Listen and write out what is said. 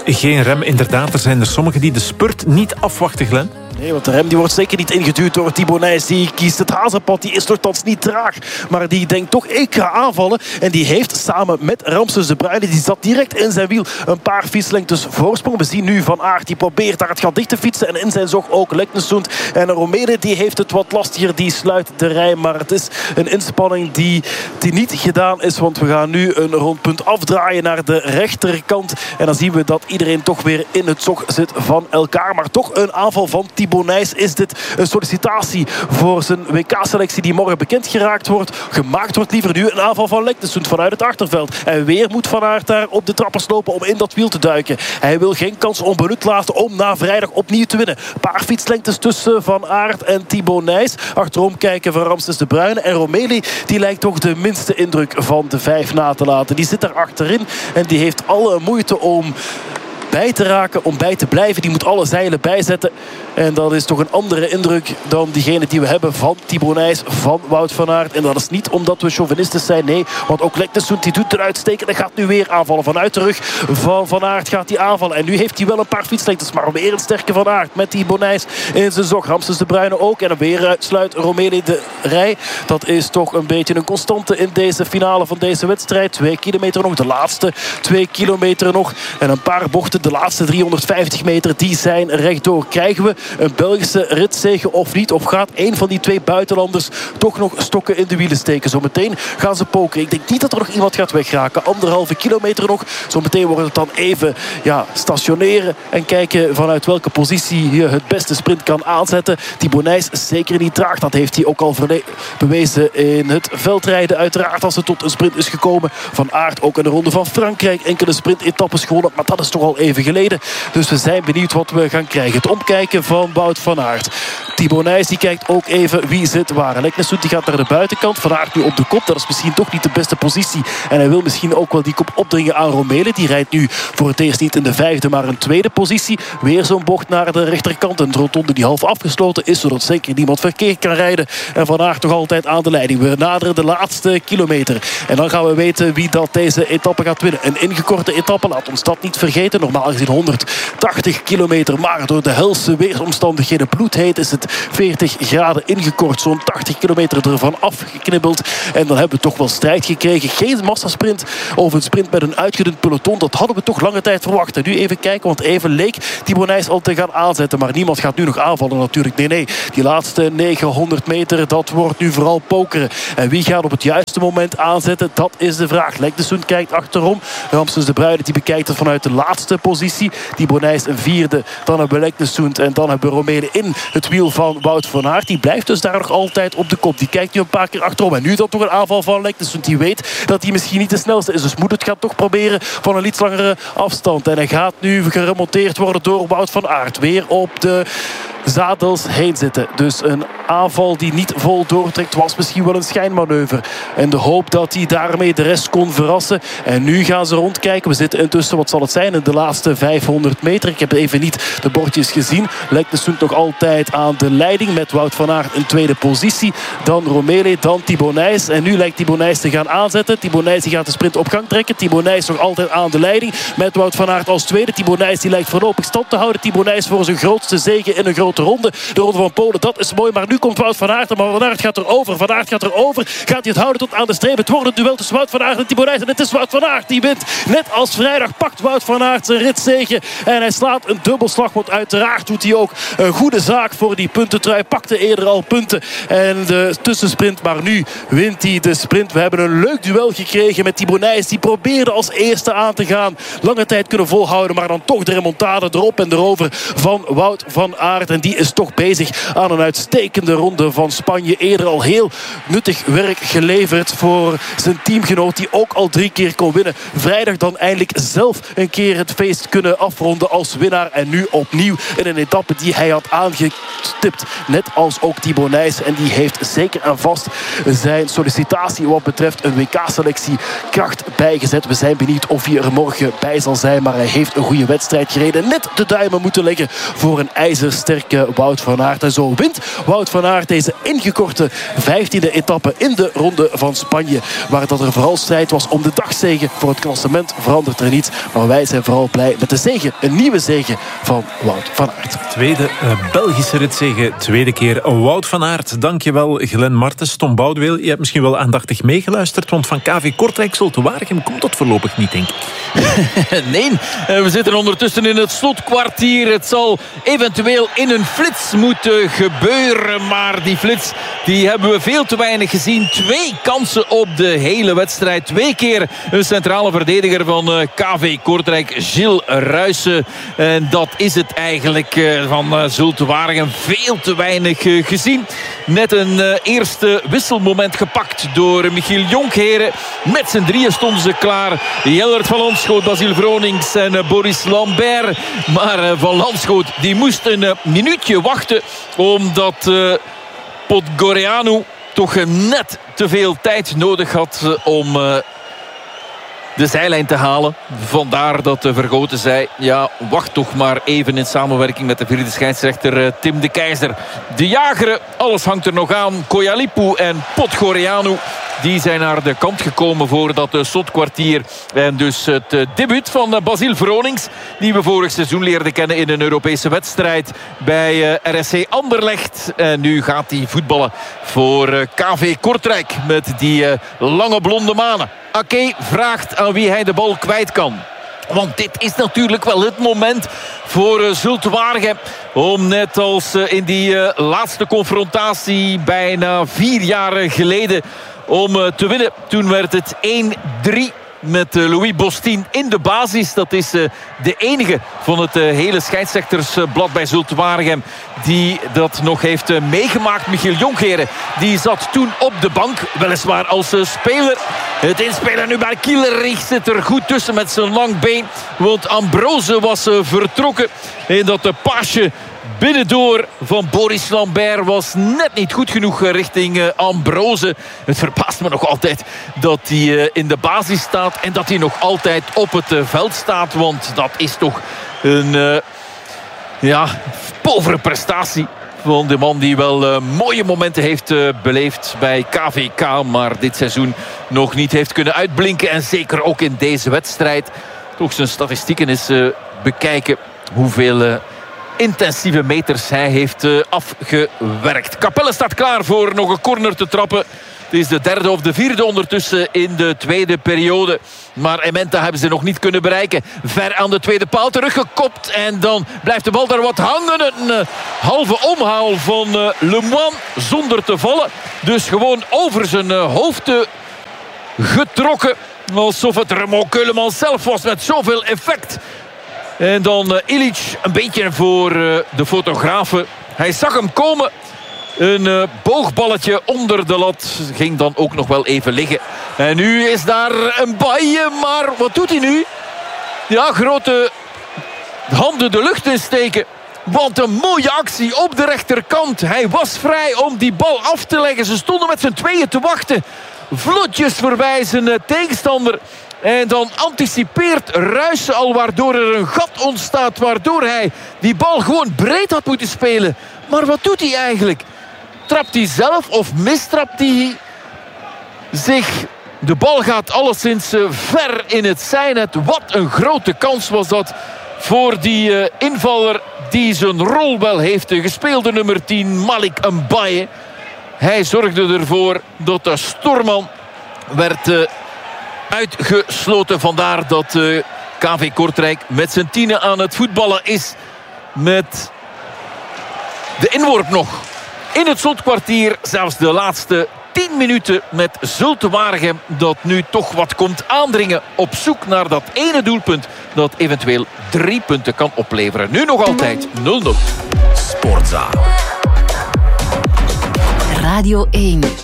geen rem. Inderdaad, er zijn er sommigen die de spurt niet afwachten, Glenn. Nee, want de rem die wordt zeker niet ingeduwd door Thibaut Nys. Die kiest het hazenpad. Die is nogthans niet traag. Maar die denkt toch, ik ga aanvallen. En die heeft samen met Ramses de Bruyne, die zat direct in zijn wiel, een paar fietslengtes voorsprong. We zien nu Van Aert, die probeert daar het gat dicht te fietsen. En in zijn zog ook Leknesund. En Romele, die heeft het wat lastiger. Die sluit de rij. Maar het is een inspanning die niet gedaan is. Want we gaan nu een rondpunt afdraaien naar de rechterkant. En dan zien we dat iedereen toch weer in het zog zit van elkaar. Maar toch een aanval van Thibaut Nys. Is dit een sollicitatie voor zijn WK-selectie die morgen bekend gemaakt wordt liever nu een aanval van Leknesund vanuit het achterveld. En weer moet Van Aert daar op de trappers lopen om in dat wiel te duiken. Hij wil geen kans onbenut laten om na vrijdag opnieuw te winnen. Een paar fietslengtes tussen Van Aert en Thibaut Nys. Achterom kijken van Ramses de Bruyne. En Romele, die lijkt toch de minste indruk van de 5 na te laten. Die zit daar achterin en die heeft alle moeite om bij te raken, om bij te blijven. Die moet alle zeilen bijzetten. En dat is toch een andere indruk dan diegene die we hebben van Thibaut Nys, van Wout van Aert. En dat is niet omdat we chauvinistisch zijn, nee. Want ook Leknesund, die doet eruit steken. En gaat nu weer aanvallen. Vanuit de rug van Van Aert gaat hij aanvallen. En nu heeft hij wel een paar fietslengtes. Maar weer een sterke Van Aert met Thibaut Nys in zijn zog. Ramses de Bruyne ook. En dan weer sluit Romele de rij. Dat is toch een beetje een constante in deze finale van deze wedstrijd. 2 kilometer nog. De laatste 2 kilometer nog. En een paar bochten. De laatste 350 meter, die zijn rechtdoor. Krijgen we een Belgische ritzege of niet? Of gaat een van die 2 buitenlanders toch nog stokken in de wielen steken? Zometeen gaan ze pokeren. Ik denk niet dat er nog iemand gaat wegraken. 1,5 kilometer nog. Zometeen wordt het dan even stationeren en kijken vanuit welke positie je het beste sprint kan aanzetten. Thibaut Nys is zeker niet traag. Dat heeft hij ook al bewezen in het veldrijden. Uiteraard als het tot een sprint is gekomen. Van Aert ook in de Ronde van Frankrijk. Enkele sprintetappes gewonnen. Maar dat is toch al even geleden. Dus we zijn benieuwd wat we gaan krijgen. Het omkijken van Wout van Aert. Thibaut Nys die kijkt ook even wie zit waar. Leknesund die gaat naar de buitenkant. Van Aert nu op de kop. Dat is misschien toch niet de beste positie. En hij wil misschien ook wel die kop opdringen aan Romele. Die rijdt nu voor het eerst niet in de 5e, maar een 2e positie. Weer zo'n bocht naar de rechterkant. Een rotonde die half afgesloten is, zodat zeker niemand verkeerd kan rijden. En Van Aert toch altijd aan de leiding. We naderen de laatste kilometer. En dan gaan we weten wie dat deze etappe gaat winnen. Een ingekorte etappe, laat ons dat niet vergeten. Normaal gezien 180 kilometer. Maar door de helse weersomstandigheden bloedheet is het 40 graden ingekort. Zo'n 80 kilometer ervan afgeknibbeld. En dan hebben we toch wel strijd gekregen. Geen massasprint of een sprint met een uitgedund peloton. Dat hadden we toch lange tijd verwacht. En nu even kijken, want even leek Thibaut Nys al te gaan aanzetten. Maar niemand gaat nu nog aanvallen natuurlijk. Nee. Die laatste 900 meter, dat wordt nu vooral pokeren. En wie gaat op het juiste moment aanzetten? Dat is de vraag. Leknesund kijkt achterom. Ramses de Bruyne die bekijkt het vanuit de laatste positie. Thibaut Nys een 4e. Dan hebben we Leknesund en dan hebben we Romele in het wiel van Wout van Aert. Die blijft dus daar nog altijd op de kop. Die kijkt nu een paar keer achterom. En nu dan toch een aanval van Leknesund. Die weet dat hij misschien niet de snelste is. Dus moet het gaan toch proberen van een iets langere afstand. En hij gaat nu geremonteerd worden door Wout van Aert. Weer op de zadels heen zitten. Dus een aanval die niet vol doortrekt was misschien wel een schijnmanoeuvre. En de hoop dat hij daarmee de rest kon verrassen. En nu gaan ze rondkijken. We zitten intussen, wat zal het zijn, in de laatste 500 meter. Ik heb even niet de bordjes gezien. Leknesund nog altijd aan de leiding met Wout van Aert in 2e positie. Dan Romele, dan Thibaut Nys. En nu lijkt Thibaut Nys te gaan aanzetten. Thibaut Nys die gaat de sprint op gang trekken. Thibaut Nys nog altijd aan de leiding met Wout van Aert als 2e. Thibaut Nys die lijkt voorlopig stand te houden. Thibaut Nys voor zijn grootste zege in een grote ronde. De Ronde van Polen, dat is mooi. Maar nu komt Wout van Aert. Maar Van Aert gaat er over. Van Aert gaat er over. Gaat hij het houden tot aan de streep? Het wordt een duel tussen Wout van Aert en Thibaut Nys. En het is Wout van Aert die wint. Net als vrijdag pakt Wout van Aert zijn ritzege. En hij slaat een dubbelslag. Want uiteraard doet hij ook een goede zaak voor die puntentrui. Pakte eerder al punten. En de tussensprint. Maar nu wint hij de sprint. We hebben een leuk duel gekregen met Thibaut Nys. Die probeerde als eerste aan te gaan. Lange tijd kunnen volhouden. Maar dan toch de remontade erop en erover van Wout van Aert. En die is toch bezig aan een uitstekende ronde van Spanje. Eerder al heel nuttig werk geleverd voor zijn teamgenoot die ook al 3 keer kon winnen. Vrijdag dan eindelijk zelf een keer het feest kunnen afronden als winnaar. En nu opnieuw in een etappe die hij had aangestipt. Net als ook Thibaut Nys. En die heeft zeker en vast zijn sollicitatie wat betreft een WK-selectie kracht bijgezet. We zijn benieuwd of hij er morgen bij zal zijn. Maar hij heeft een goede wedstrijd gereden. Net de duimen moeten leggen voor een ijzersterk sterke Wout van Aert. En zo wint Wout van Aert deze ingekorte 15e etappe in de Ronde van Spanje. Waar dat er vooral strijd was om de dagzege. Voor het klassement verandert er niets. Maar wij zijn vooral blij met de zege. Een nieuwe zege van Wout van Aert. Tweede Belgische ritzege. Tweede keer Wout van Aert. Dankjewel Glenn Martens. Tom Boudeweel, je hebt misschien wel aandachtig meegeluisterd. Want van KV Kortrijk Zulte Waregem komt dat voorlopig niet, denk ik. Nee, we zitten ondertussen in het slotkwartier. Het zal eventueel in een flits moeten gebeuren. Maar die flits die hebben we veel te weinig gezien. 2 kansen op de hele wedstrijd. 2 keer een centrale verdediger van KV Kortrijk, Gilles Ruijsen. En dat is het eigenlijk van Zulte Waregem. Veel te weinig gezien. Net een eerste wisselmoment gepakt door Michiel Jonkheren. Met z'n drieën stonden ze klaar. Jellert van Landschoot, Basile Vronings en Boris Lambert. Maar Van Landschoot die moest een minuutje wachten. Omdat Podgoreanu toch net te veel tijd nodig had om de zijlijn te halen. Vandaar dat de Vergoten zei, ja, wacht toch maar even in samenwerking met de vierde scheidsrechter Tim de Keizer. De Jageren, alles hangt er nog aan. Koyalipu en Podgoreanu, die zijn naar de kant gekomen voor dat slotkwartier. En dus het debuut van Basile Vronings, die we vorig seizoen leerden kennen in een Europese wedstrijd bij RSC Anderlecht. En nu gaat hij voetballen voor KV Kortrijk met die lange blonde manen. Ake vraagt aan wie hij de bal kwijt kan. Want dit is natuurlijk wel het moment voor Zulte Waregem om net als in die laatste confrontatie bijna 4 jaar geleden om te winnen. Toen werd het 1-3 met Louis Bostin in de basis. Dat is de enige van het hele scheidsrechtersblad bij Zulte Waregem die dat nog heeft meegemaakt. Michiel Jonkheren, die zat toen op de bank, weliswaar als speler. Het inspelen nu bij Kielerich zit er goed tussen met zijn lang been. Want Ambrose was vertrokken. En dat paasje binnendoor van Boris Lambert was net niet goed genoeg richting Ambrose. Het verbaast me nog altijd dat hij in de basis staat en dat hij nog altijd op het veld staat. Want dat is toch een povere prestatie van de man die wel mooie momenten heeft beleefd bij KVK. Maar dit seizoen nog niet heeft kunnen uitblinken. En zeker ook in deze wedstrijd. Toch zijn statistieken eens bekijken hoeveel intensieve meters hij heeft afgewerkt. Capelle staat klaar voor nog een corner te trappen. Het is de 3e of de 4e ondertussen in de tweede periode. Maar Ementa hebben ze nog niet kunnen bereiken. Ver aan de tweede paal teruggekopt. En dan blijft de bal daar wat hangen. Een halve omhaal van Lemoine zonder te vallen. Dus gewoon over zijn hoofd getrokken. Alsof het Raymond Keulemans zelf was met zoveel effect. En dan Ilic een beetje voor de fotografen. Hij zag hem komen. Een boogballetje onder de lat ging dan ook nog wel even liggen. En nu is daar een baie, maar wat doet hij nu? Ja, grote handen de lucht insteken. Want een mooie actie op de rechterkant. Hij was vrij om die bal af te leggen. Ze stonden met z'n tweeën te wachten. Vlotjes voorbij zijn tegenstander. En dan anticipeert Ruijsen al, waardoor er een gat ontstaat. Waardoor hij die bal gewoon breed had moeten spelen. Maar wat doet hij eigenlijk? Trapt hij zelf of mistrapt hij zich? De bal gaat alleszins ver in het zijnet. Wat een grote kans was dat voor die invaller die zijn rol wel heeft gespeeld. De nummer 10, Malik Mbaye. Hij zorgde ervoor dat de Storman werd uitgesloten. Vandaar dat KV Kortrijk met zijn 10 aan het voetballen is. Met de inworp nog in het slotkwartier. Zelfs de laatste 10 minuten met Zulte Waregem dat nu toch wat komt aandringen. Op zoek naar dat ene doelpunt dat eventueel 3 punten kan opleveren. Nu nog altijd 0-0. Sportza. Radio 1.